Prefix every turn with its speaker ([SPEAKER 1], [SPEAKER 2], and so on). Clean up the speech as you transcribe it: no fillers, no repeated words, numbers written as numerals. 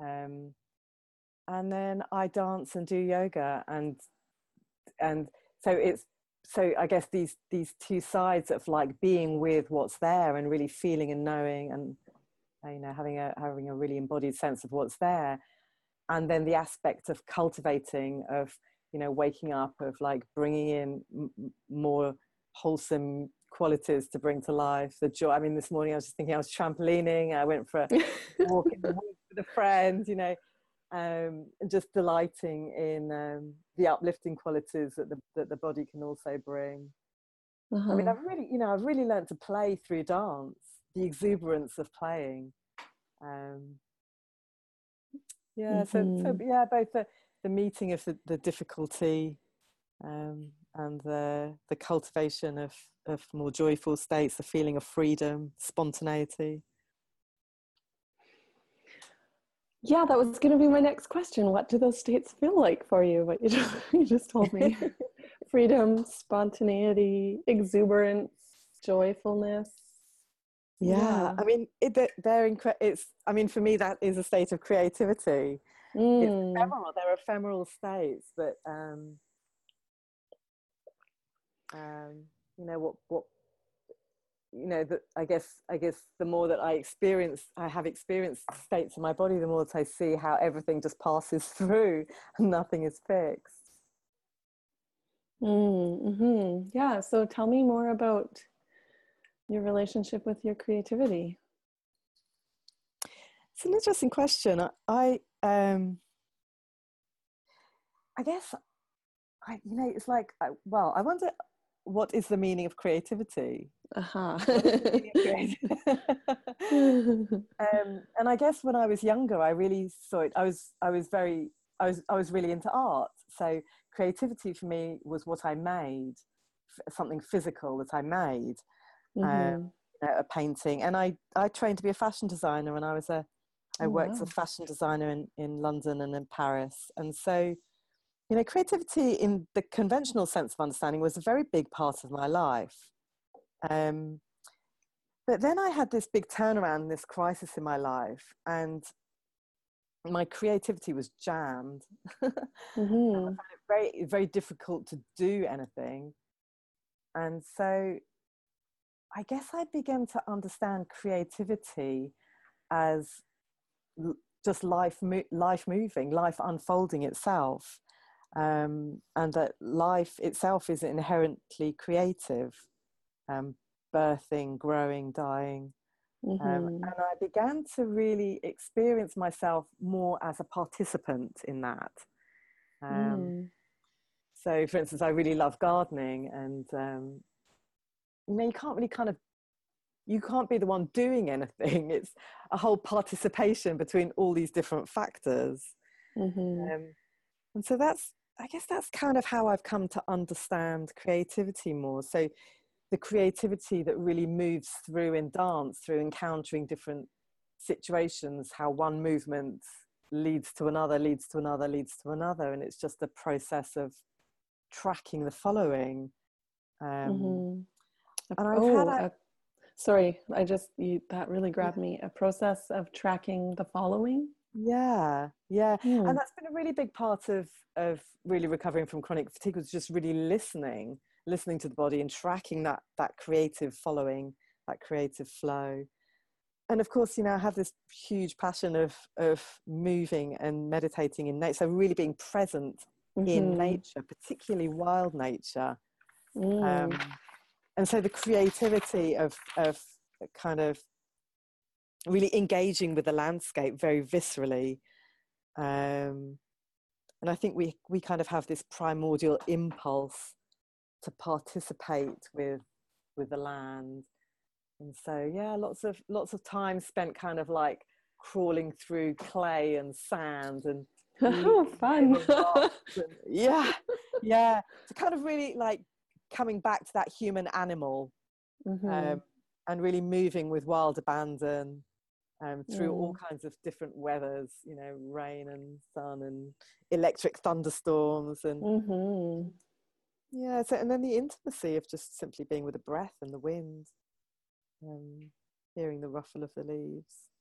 [SPEAKER 1] And then I dance and do yoga, and so I guess these two sides of like being with what's there and really feeling and knowing, and having a really embodied sense of what's there, and then the aspect of cultivating, of waking up, of like bringing in more wholesome qualities to bring to life, the joy. I mean, this morning I was just thinking, I was trampolining, I went for a walk in the woods with a friend, and just delighting in the uplifting qualities that the body can also bring. I mean, I've really learned to play through dance, the exuberance of playing. Both the meeting of the difficulty, and the cultivation of more joyful states, the feeling of freedom, spontaneity.
[SPEAKER 2] Yeah, that was going to be my next question. What do those states feel like for you? What you just told me. Freedom, spontaneity, exuberance, joyfulness.
[SPEAKER 1] Yeah. I mean, I mean, for me, that is a state of creativity. It's ephemeral. They're ephemeral states, but I guess the more that I have experienced states in my body, the more that I see how everything just passes through and nothing is fixed.
[SPEAKER 2] Yeah. So tell me more about your relationship with your creativity.
[SPEAKER 1] It's an interesting question. I guess it's like, I wonder, what is the meaning of creativity? What is the meaning of creativity? And I guess when I was younger, I really saw it. I was really into art. So creativity for me was what I made, something physical that I made, a painting. And I trained to be a fashion designer, and I worked as a fashion designer in London and in Paris. And so, creativity in the conventional sense of understanding was a very big part of my life. But then I had this big turnaround, this crisis in my life, and my creativity was jammed. I found it very, very difficult to do anything. And so I guess I began to understand creativity as just life moving, life unfolding itself. And that life itself is inherently creative, birthing, growing, dying. And I began to really experience myself more as a participant in that. So, for instance, I really love gardening, and you can't really you can't be the one doing anything. It's a whole participation between all these different factors. And so I guess that's kind of how I've come to understand creativity more. So the creativity that really moves through in dance, through encountering different situations, how one movement leads to another, leads to another, leads to another. And it's just a process of tracking the following. And I've had
[SPEAKER 2] that really grabbed me. A process of tracking the following.
[SPEAKER 1] Yeah. And that's been a really big part of really recovering from chronic fatigue, was just really listening to the body and tracking that creative following, that creative flow. And of course, I have this huge passion of moving and meditating in nature, so really being present in nature, particularly wild nature. And so the creativity of kind of really engaging with the landscape very viscerally. And I think we kind of have this primordial impulse to participate with the land. And so, lots of time spent kind of like crawling through clay and sand and
[SPEAKER 2] fun.
[SPEAKER 1] To kind of really like coming back to that human animal, and really moving with wild abandon through all kinds of different weathers, rain and sun and electric thunderstorms, and and then the intimacy of just simply being with the breath and the wind, hearing the ruffle of the leaves.